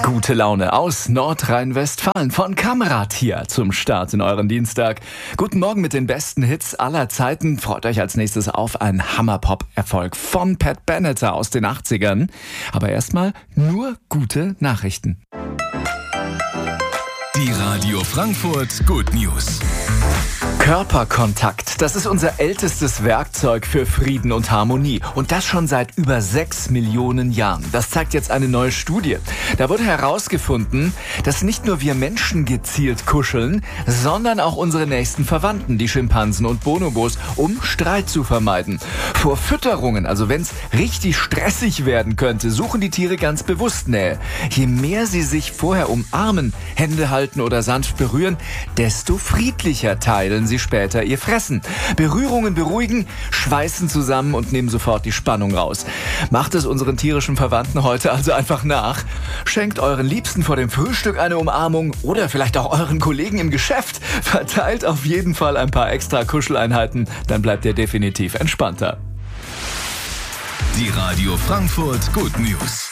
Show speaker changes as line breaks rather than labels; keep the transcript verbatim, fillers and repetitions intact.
gute Laune aus Nordrhein-Westfalen von Kamerad hier zum Start in euren Dienstag. Guten Morgen mit den besten Hits aller Zeiten. Freut euch als nächstes auf einen Hammer-Pop-Erfolg von Pat Benatar aus den achtzigern. Aber erstmal nur gute Nachrichten.
Die Radio Frankfurt Good News.
Körperkontakt, das ist unser ältestes Werkzeug für Frieden und Harmonie. Und das schon seit über sechs Millionen Jahren. Das zeigt jetzt eine neue Studie. Da wurde herausgefunden, dass nicht nur wir Menschen gezielt kuscheln, sondern auch unsere nächsten Verwandten, die Schimpansen und Bonobos, um Streit zu vermeiden. Vor Fütterungen, also wenn es richtig stressig werden könnte, suchen die Tiere ganz bewusst Nähe. Je mehr sie sich vorher umarmen, Hände halten oder sanft berühren, desto friedlicher teilen sie später ihr Fressen. Berührungen beruhigen, schweißen zusammen und nehmen sofort die Spannung raus. Macht es unseren tierischen Verwandten heute also einfach nach. Schenkt euren Liebsten vor dem Frühstück eine Umarmung oder vielleicht auch euren Kollegen im Geschäft. Verteilt auf jeden Fall ein paar extra Kuscheleinheiten, dann bleibt ihr definitiv entspannter.
Die Radio Frankfurt Good News.